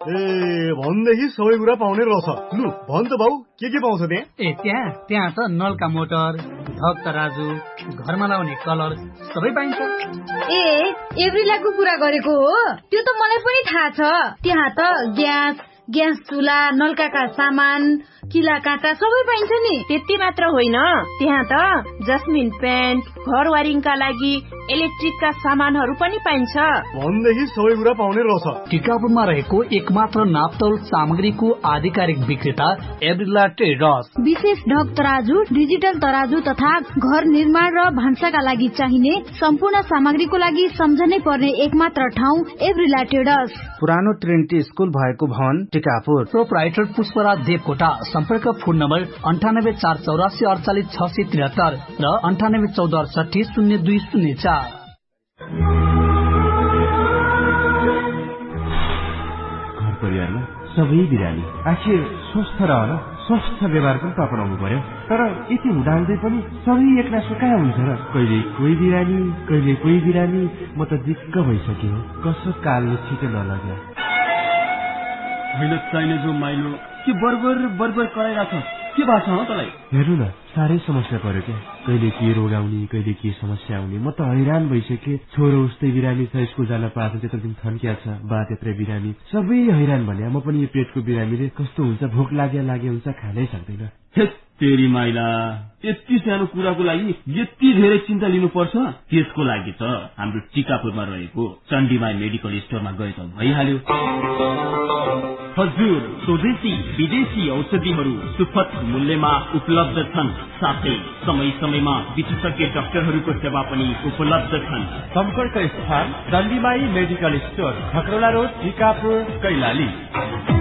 ए भनेदेखि सबै कुरा पाउने रहेछ। लु भन त बाउ, के पाउँछ त्यहाँ? ए त्यहाँ त नलका मोटर, ढक तराजु, घरमा लाउने कलर सबै पाइन्छ। ए एभ्रिलाको कुरा गरेको हो? त्यो त मलाई पनि थाहा छ। त्यहाँ त ग्यास चुला, नलकाका सामान, किला काँटा सबै पाइन्छ नि। त्यति मात्र होइन, त्यहाँ त जस्मिन पेन्ट, घर वायरिङका लागि इलेक्ट्रिकका सामानहरू पनि पाइन्छ। भनेदेखि सबै कुरा पाउने रहेछ। टिकापुरमा रहेको एकमात्र नापतोल सामग्रीको आधिकारिक विक्रेता एभ्रिला ट्रेडर्स। विशेष ढक तराजु, डिजिटल तराजु तथा घर निर्माण र भान्साका लागि चाहिने सम्पूर्ण सामग्रीको लागि सम्झनै पर्ने एकमात्र ठाउँ एभ्रिला ट्रेडर्स। पुरानो ट्रिनिटी स्कुल भएको भवन टिकापुर। प्रोप्राइटर पुष्पराज देवकोटा। सम्पर्क फोन नम्बर 9848484673 र 9814680204। घर परिवारमा सबै बिरामी आखिर स्वस्थ रहन स्वस्थ व्यवहार पनि त अपनाउनु पर्यो। तर यति हुँदाहुँदै पनि सबै एक्लासो कहाँ हुन्छ र? कहिले कोही बिरामी, कहिले कोही बिरामी। म त दिक्क भइसक्यो। कसो कालले छिटो नलग्यो। होइन चाहिने जो माइलो के बर्बर कराइरहेछ। के भएको छ तँलाई? हेर्नु न, साह्रै समस्या पर्यो क्या। कहिले के रोग आउने, कहिले के समस्या आउने। म त हैरान भइसकेँ। छोरो उस्तै बिरामी छ, स्कुल जान पाएको त्यत्रो दिन थन्किया छ, बा त्यत्रै बिरामी, सबै हैरान भने। म पनि यो पेटको बिरामीले कस्तो हुन्छ, भोक लागे हुन्छ, खानै सक्दैन। तेरी माइला, यति सानो कुराको लागि यति धेरै चिन्ता लिनुपर्छ? त्यसको लागि त हाम्रो टिकापुरमा रहेको चण्डीमाई मेडिकल स्टोरमा गए त भइहाल्यो। हजुर, स्वदेशी विदेशी औषधिहरू सुपथ मूल्यमा उपलब्ध छन्। साथै समय समयमा विशेषज्ञ डाक्टरहरूको सेवा पनि उपलब्ध छन्। सम्पर्क स्थान चण्डीमाई medical store, खकरोला road, Tikapur, Kailali.